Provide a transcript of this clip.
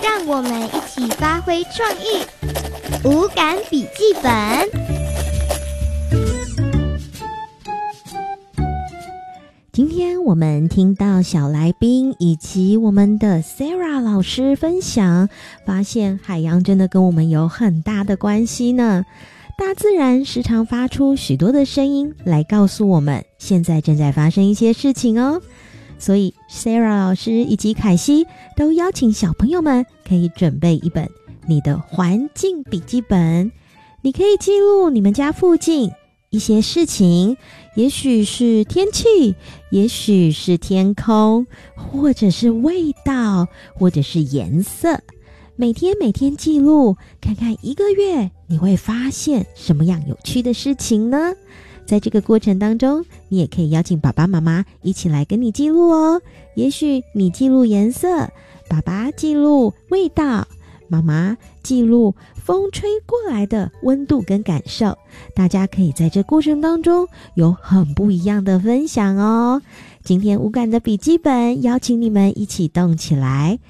让我们一起发挥创意，五感笔记本。 今天我们听到小来宾以及我们的 Sarah 老师分享，发现海洋真的跟我们有很大的关系呢。大自然时常发出许多的声音来告诉我们现在正在发生一些事情哦。所以 Sarah 老师以及凯西都邀请小朋友们可以准备一本你的环境笔记本，你可以记录你们家附近一些事情，也许是天气，也许是天空，或者是味道，或者是颜色。每天记录，看看一个月你会发现什么样有趣的事情呢？在这个过程当中，你也可以邀请爸爸妈妈一起来跟你记录哦。也许你记录颜色，爸爸记录味道，妈妈记录风吹过来的温度跟感受，大家可以在这过程当中有很不一样的分享哦。今天五感的笔记本邀请你们一起动起来，